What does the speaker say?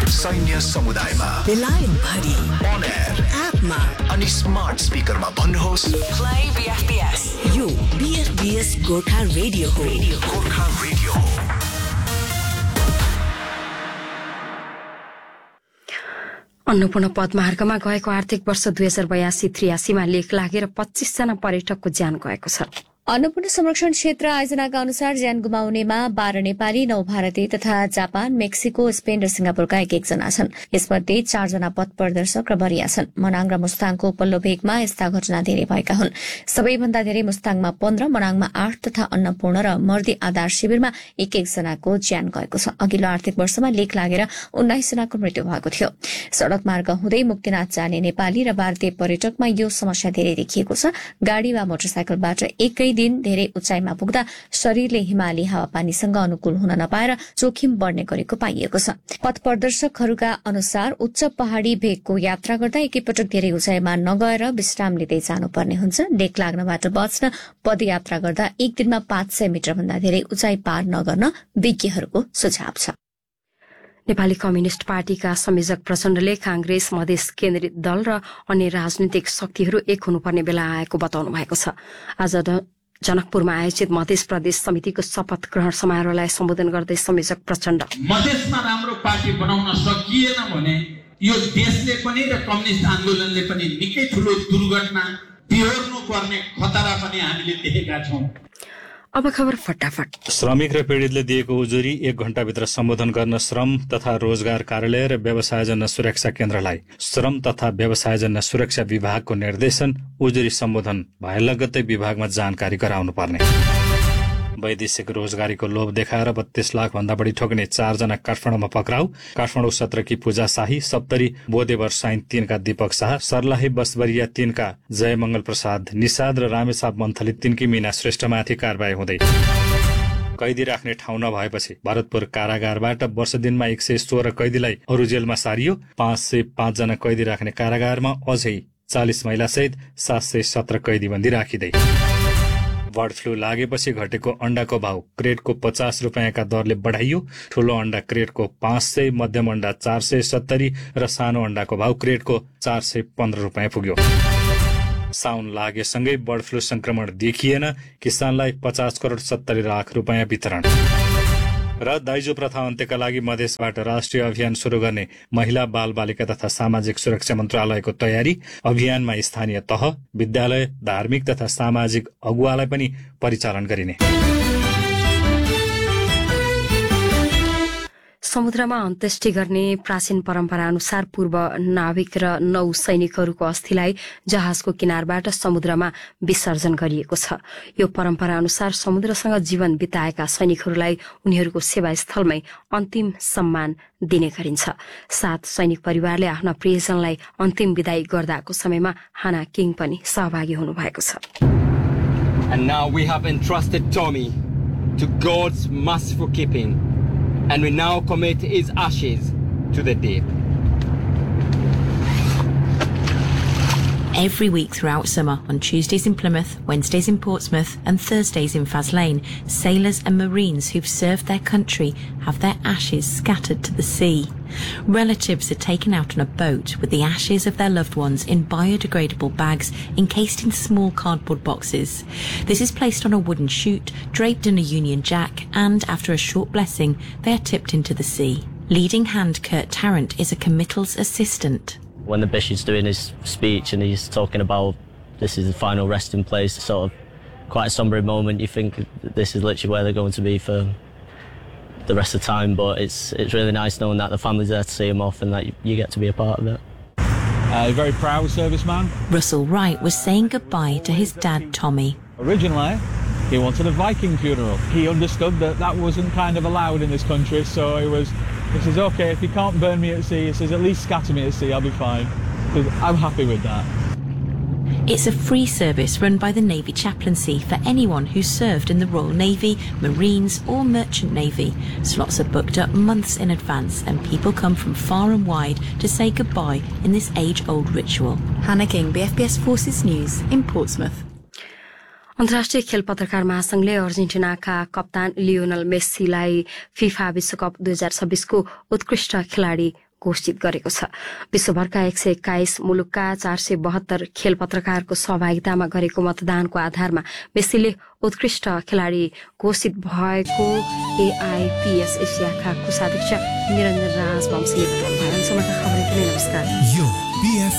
सैन्य समुदायमा बेलायत भरि अन एयर एपमा अनि स्मार्ट स्पिकरमा भन्नुहोस् प्ले बीएफबीएस। यो बीएफबीएस गोर्खा रेडियो हो। गोर्खा रेडियो हो। अन्नपूर्ण पदमार्गमा गएको आर्थिक वर्ष 2082-83 लेख लागेर 25 जना पर्यटकको ज्यान गएको छ। अन्नपूर्ण संरक्षण क्षेत्र आयोजनाका अनुसार ज्यान गुमाउनेमा 12 नेपाली, 9 भारतीय तथा जापान, मेक्सिको, स्पेन र सिंगापुरका 1-1 जना छन्। यसमध्ये 4 जना पथ प्रदर्शक र बरिया छन्। मनाङ र मुस्ताङको उपल्लो भेगमा यस्ता घटना धेरै भएका हुन्। सबैभन्दा धेरै मुस्ताङमा 15, मनाङमा 8 तथा अन्नपूर्ण र मर्दी आधार शिविरमा 1-1 जनाको ज्यान गएको छ। अघिल्लो आर्थिक वर्षमा लेख लागेर 19 जनाको मृत्यु भएको थियो। सड़क मार्ग हुँदै मुक्तिनाथ जाने नेपाली र भारतीय पर्यटकमा यो समस्या धेरै देखिएको छ। गाड़ी वा मोटरसाइकलबाट एकै दिन धेरै उचाइमा पुग्दा शरीरले हिमाली हावापानीसँग अनुकूल हुन नपाएर जोखिम बढ्ने गरेको पाइएको छ। पथ प्रदर्शकहरूका अनुसार उच्च पहाड़ी भेगको यात्रा गर्दा एकैपटक धेरै उचाइमा नगएर विश्राम लिँदै जानुपर्ने हुन्छ। लेख लाग्नबाट बच्न पदयात्रा गर्दा एक दिनमा 500 मिटर भन्दा धेरै उचाइ पार नगर्न विज्ञहरूको सुझाव छ। नेपाली कम्युनिष्ट पार्टीका संयोजक प्रचण्डले कांग्रेस, मधेस केन्द्रित दल र अन्य राजनीतिक शक्तिहरू एक हुनुपर्ने बेला आएको बताउनु भएको छ। आज जनकपुरमा आयोजित मधेस प्रदेश समितिको शपथ ग्रहण समारोहलाई सम्बोधन गर्दै संयोजक प्रचण्ड, मधेसमा राम्रो पार्टी बनाउन सकिएन भने यो देशले पनि र कम्युनिस्ट आन्दोलनले पनि निकै ठूलो दुर्घटना बिहोर्नु पर्ने खतरा पनि हामीले देखेका छौं। अब खबर फटाफट। श्रमिक र पीडितले दिएको उजुरी 1 घण्टाभित्र सम्बोधन गर्न श्रम तथा रोजगार कार्यालय र व्यवसायजन्य सुरक्षा केन्द्रलाई श्रम तथा व्यवसायजन्य सुरक्षा विभागको निर्देशन उजुरी सम्बोधन भए लगत्तै विभागमा जानकारी गराउनु पर्ने। वैदेशिक रोजगारीको लोभ देखाएर 32 लाख भन्दा बढी ठोक्ने 4 जना काठमाडौँमा पक्राउ। काठमाडौँ 17 की पूजा शाही, सप्तरी बोदेवर साइन 3 का दीपक शाह, सर्लाही बसबरिया 3 का जयमंगल प्रसाद निषाद र रामेछाप मन्थली 3 की मीना श्रेष्ठमाथि कारबाही हुँदै। कैदी राख्ने ठाउँ नभएपछि भरतपुर कारागारबाट वर्ष दिनमा 116 कैदीलाई अरू जेलमा सारियो। 505 जना कैदी राख्ने कारागारमा अझै 40 महिला सहित 717 कैदीबन्दी राखिँदै। बर्ड फ्लू लागेपछि घटेको अण्डाको भाव क्रेटको 50 रुपियाँका दरले बढाइयो। ठूलो अण्डा क्रेटको 500, मध्यम अण्डा 470 र सानो अण्डाको भाव क्रेटको 415 रुपियाँ पुग्यो। साउन लागेसँगै बर्ड फ्लू संक्रमण देखिएन। किसानलाई 50 करोड 70 लाख रुपियाँ वितरण। र दाइजो प्रथा अन्त्यका लागि मधेसबाट राष्ट्रिय अभियान शुरू गर्ने महिला बाल बालिका तथा सामाजिक सुरक्षा मन्त्रालयको तयारी। अभियानमा स्थानीय तह, विद्यालय, धार्मिक तथा सामाजिक अगुवालाई पनि परिचालन गरिने। समुद्रमा अन्त्येष्टि गर्ने प्राचीन परम्परा अनुसार पूर्व नाविक र नौ सैनिकहरूको अस्थिलाई जहाजको किनारबाट समुद्रमा विसर्जन गरिएको छ। यो परम्परा अनुसार समुद्रसँग जीवन बिताएका सैनिकहरूलाई उनीहरूको सेवास्थलमै अन्तिम सम्मान दिने गरिन्छ। 7 सैनिक परिवारले आफ्ना प्रियजनलाई अन्तिम विदाई गर्दाको समयमा हाना किङ पनि सहभागी हुनुभएको छ। And now we have entrusted Tommy to God's merciful keeping. And we now commit his ashes to the deep. Every week throughout summer, on Tuesdays in Plymouth, Wednesdays in Portsmouth and Thursdays in Faslane, sailors and marines who've served their country have their ashes scattered to the sea. Relatives are taken out on a boat with the ashes of their loved ones in biodegradable bags encased in small cardboard boxes. This is placed on a wooden chute, draped in a Union Jack, and after a short blessing, they are tipped into the sea. Leading hand Kurt Tarrant is a committal's assistant. When the bishop's doing his speech and he's talking about this is the final resting place, sort of quite a sombre moment. You think this is literally where they're going to be for the rest of the time, but it's really nice knowing that the family's there to see him off and that you get to be a part of it. A very proud serviceman. Russell Wright was saying goodbye to his dad, Tommy. Originally, he wanted a Viking funeral. He understood that that wasn't kind of allowed in this country, so he says, okay, if you can't burn me at sea, he says, at least scatter me at sea, I'll be fine. Because I'm happy with that. It's a free service run by the Navy Chaplaincy for anyone who's served in the Royal Navy, Marines or Merchant Navy. Slots are booked up months in advance and people come from far and wide to say goodbye in this age-old ritual. Hannah King, BFBS Forces News in Portsmouth. अन्तर्राष्ट्रिय खेल पत्रकार महासंघले अर्जेन्टिनाका कप्तान Lionel मेस्सीलाई FIFA विश्वकप 2026 को उत्कृष्ट खेलाडी घोषित गरेको छ। विश्वभरका 121 मुलुकका 472 खेल पत्रकारको सहभागितामा गरेको मतदानको आधारमा मेस्सीले उत्कृष्ट खेलाडी घोषित भएको AIPS एसियाका कोषाध्यक्ष निरञ्जन राजवंशीले बताउनुभयो। नमस्कार।